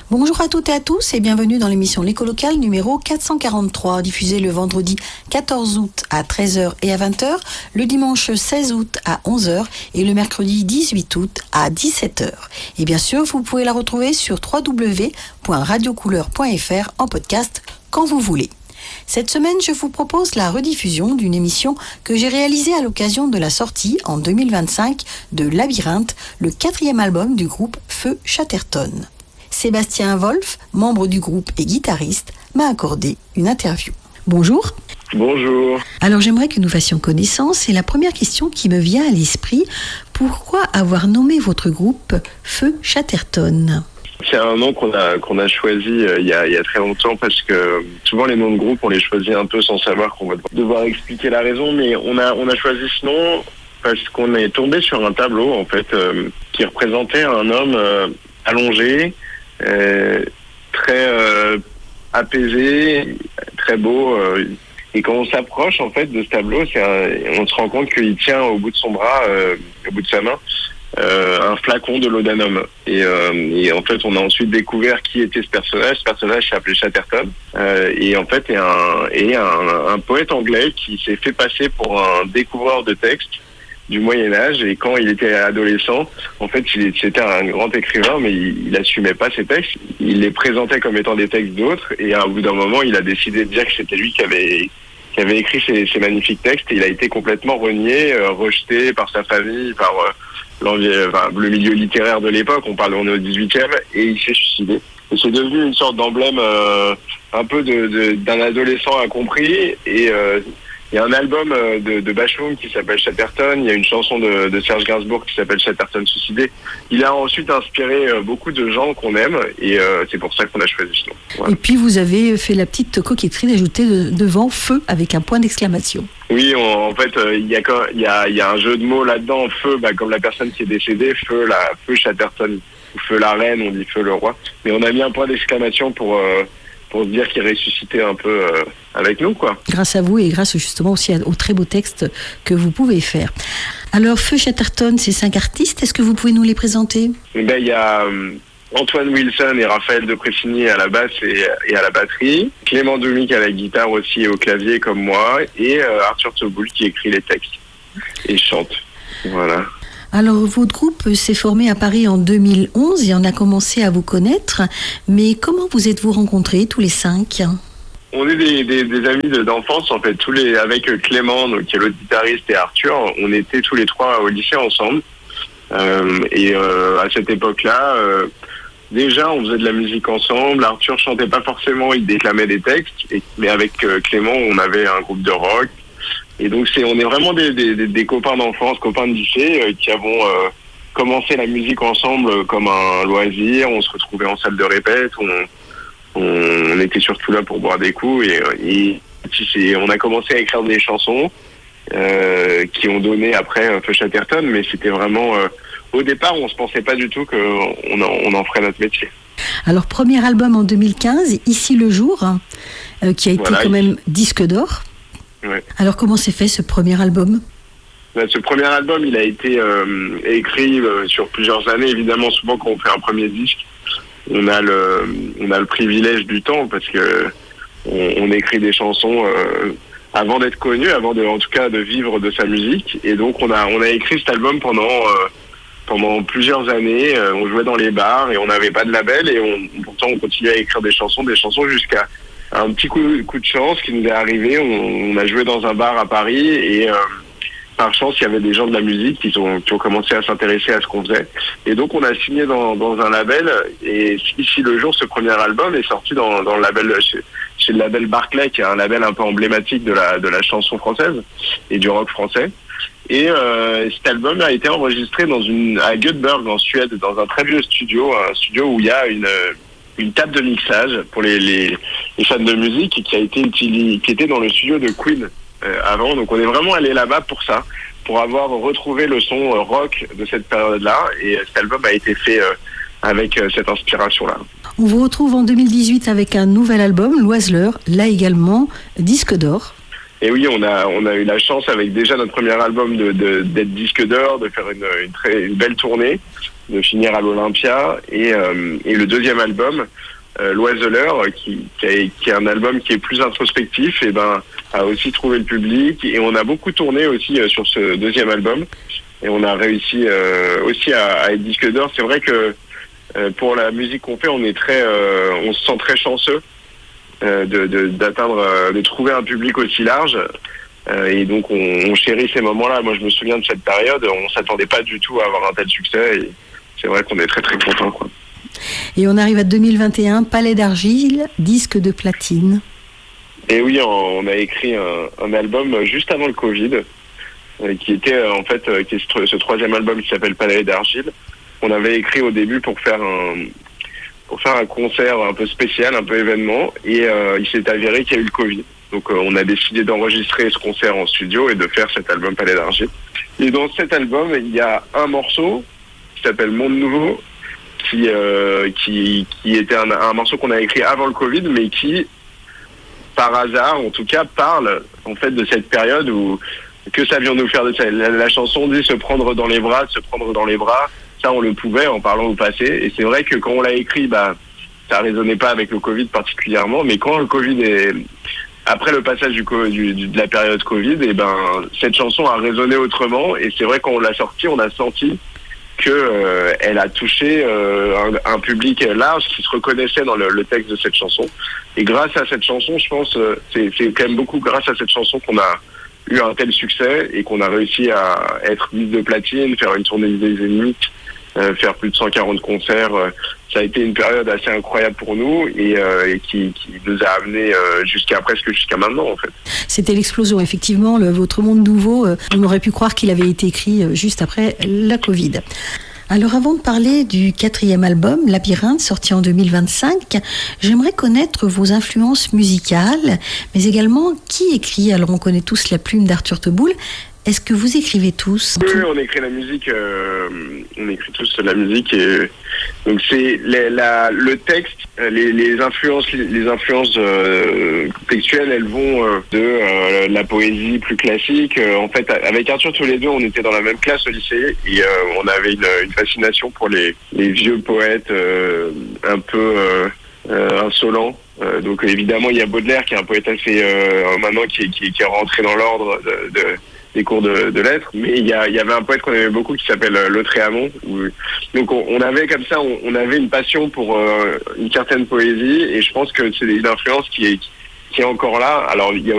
Bonjour à toutes et à tous et bienvenue dans l'émission L'Écho Local numéro 443, diffusée le vendredi 14 août à 13h et à 20h, le dimanche 16 août à 11h et le mercredi 18 août à 17h. Et bien sûr, vous pouvez la retrouver sur www.radiocouleur.fr en podcast quand vous voulez. Cette semaine, je vous propose la rediffusion d'une émission que j'ai réalisée à l'occasion de la sortie en 2025 de Labyrinthe, le 4e album du groupe Feu Chatterton. Sébastien Wolf, membre du groupe et guitariste, m'a accordé une interview. Bonjour. Bonjour. Alors j'aimerais que nous fassions connaissance et la première question qui me vient à l'esprit, pourquoi avoir nommé votre groupe Feu Chatterton ? C'est un nom qu'on a choisi il y a très longtemps parce que souvent les noms de groupe on les choisit un peu sans savoir qu'on va devoir expliquer la raison, mais on a choisi ce nom parce qu'on est tombé sur un tableau en fait qui représentait un homme allongé, très apaisé, très beau. Et quand on s'approche en fait de ce tableau, on se rend compte qu'il tient au bout de son bras, au bout de sa main, un flacon de laudanum. Et en fait, on a ensuite découvert qui était ce personnage. Ce personnage s'appelait Chatterton. Et en fait, est un poète anglais qui s'est fait passer pour un découvreur de textes du Moyen-Âge. Et quand il était adolescent, en fait, c'était un grand écrivain, mais il assumait pas ses textes. Il les présentait comme étant des textes d'autres. Et à bout d'un moment, il a décidé de dire que c'était lui qui avait écrit ces magnifiques textes. Et il a été complètement renié, rejeté par sa famille, par le milieu littéraire de l'époque. On est au 18e, et il s'est suicidé. Et c'est devenu une sorte d'emblème un peu d'un adolescent incompris. Et il y a un album de Bashung qui s'appelle Chatterton. Il y a une chanson de Serge Gainsbourg qui s'appelle Chatterton suicidé. Il a ensuite inspiré beaucoup de gens qu'on aime, et c'est pour ça qu'on a choisi ce nom. Voilà. Et puis vous avez fait la petite coquetterie d'ajouter devant Feu avec un point d'exclamation. Oui, en fait, il y a un jeu de mots là-dedans. Feu, comme la personne qui est décédée, Feu Chatterton, ou Feu la reine, on dit Feu le roi. Mais on a mis un point d'exclamation pour se dire qu'il ressuscitait un peu avec nous, quoi. Grâce à vous et grâce justement aussi aux très beaux textes que vous pouvez faire. Alors, Feu Chatterton, c'est 5 artistes. Est-ce que vous pouvez nous les présenter ? Il y a Antoine Wilson et Raphaël de Pressigny à la basse et à la batterie. Clément Doumic à la guitare aussi et au clavier comme moi. Et Arthur Tauboul qui écrit les textes et chante. Voilà. Alors, votre groupe s'est formé à Paris en 2011 et on a commencé à vous connaître. Mais comment vous êtes-vous rencontrés, tous les 5 ? On est des amis d'enfance, en fait. Avec Clément, donc, qui est l'autre guitariste, et Arthur, on était tous les 3 au lycée ensemble. À cette époque-là, déjà, on faisait de la musique ensemble. Arthur chantait pas forcément, il déclamait des textes. Mais avec Clément, on avait un groupe de rock. Et donc on est vraiment des copains d'enfance, copains de lycée, qui avons commencé la musique ensemble comme un loisir. On se retrouvait en salle de répète, on était surtout là pour boire des coups, et on a commencé à écrire des chansons qui ont donné après Feu Chatterton, mais c'était vraiment au départ on se pensait pas du tout qu'on en ferait notre métier. Alors, premier album en 2015, Ici le jour, qui a été quand même disque d'or. Ouais. Alors comment s'est fait ce premier album ? Ce premier album, il a été écrit sur plusieurs années. Évidemment, souvent quand on fait un premier disque, on a le privilège du temps parce que on écrit des chansons avant d'être connu, en tout cas de vivre de sa musique. Et donc on a écrit cet album pendant plusieurs années. On jouait dans les bars et on n'avait pas de label, et pourtant on continuait à écrire des chansons jusqu'à un petit coup de chance qui nous est arrivé. On a joué dans un bar à Paris, et par chance, il y avait des gens de la musique qui ont commencé à s'intéresser à ce qu'on faisait. Et donc, on a signé dans un label. Et Ici le jour, ce premier album est sorti dans le label chez le label Barclay, qui est un label un peu emblématique de la chanson française et du rock français. Et cet album a été enregistré à Göteborg en Suède, dans un très vieux studio, un studio où il y a une table de mixage pour les fans de musique qui était dans le studio de Queen avant. Donc on est vraiment allé là-bas pour ça, pour avoir retrouvé le son rock de cette période-là, et cet album a été fait avec cette inspiration-là. On vous retrouve en 2018 avec un nouvel album, L'Oiseleur, là également disque d'or. Et oui, on a eu la chance avec déjà notre premier album d'être disque d'or, de faire une belle tournée. de finir à l'Olympia. Et le deuxième album, L'Oiseleur, qui est un album qui est plus introspectif, et a aussi trouvé le public. Et on a beaucoup tourné aussi sur ce deuxième album. Et on a réussi aussi à être disque d'or. C'est vrai que pour la musique qu'on fait, on se sent très chanceux de trouver un public aussi large. Et donc on chérit ces moments-là. Moi, je me souviens de cette période. On s'attendait pas du tout à avoir un tel succès. Et c'est vrai qu'on est très très contents, quoi. Et on arrive à 2021, Palais d'Argile, disque de platine. Et oui, on a écrit un album juste avant le Covid, qui était qui est ce troisième album qui s'appelle Palais d'Argile. On avait écrit au début pour faire un concert un peu spécial, un peu événement, et il s'est avéré qu'il y a eu le Covid. Donc on a décidé d'enregistrer ce concert en studio et de faire cet album Palais d'Argile. Et dans cet album, il y a un morceau qui s'appelle Monde Nouveau, qui était un morceau qu'on a écrit avant le Covid, mais qui, par hasard, en tout cas, parle en fait de cette période où que savions-nous faire de ça. La chanson dit se prendre dans les bras. Ça, on le pouvait en parlant au passé. Et c'est vrai que quand on l'a écrit, ça résonnait pas avec le Covid particulièrement. Mais quand le Covid après le passage de la période Covid, cette chanson a résonné autrement. Et c'est vrai quand on l'a sortie, on a senti que elle a touché un public large qui se reconnaissait dans le texte de cette chanson. Et grâce à cette chanson, je pense, c'est quand même beaucoup grâce à cette chanson qu'on a eu un tel succès et qu'on a réussi à être disque de platine, faire une tournée des Zénith, faire plus de 140 concerts. Ça a été une période assez incroyable pour nous et qui nous a amenés jusqu'à maintenant, en fait. C'était l'explosion, effectivement. Votre Monde Nouveau, on aurait pu croire qu'il avait été écrit juste après la Covid. Alors avant de parler du 4e album, Labyrinthe, sorti en 2025, j'aimerais connaître vos influences musicales, mais également qui écrit. Alors on connaît tous la plume d'Arthur Teboul. Est-ce que vous écrivez tous ? Oui, on écrit la musique, on écrit tous la musique. Et donc c'est le texte, les influences textuelles, elles vont de la poésie plus classique. En fait, avec Arthur, tous les deux, on était dans la même classe au lycée et on avait une fascination pour les vieux poètes un peu insolents. Donc évidemment, il y a Baudelaire qui est un poète assez maintenant qui est rentré dans l'ordre des cours de lettres, mais il y avait un poète qu'on aimait beaucoup qui s'appelle Lautréamont. Donc on avait comme ça, on avait une passion pour une certaine poésie et je pense que c'est une influence qui est encore là. Alors il y a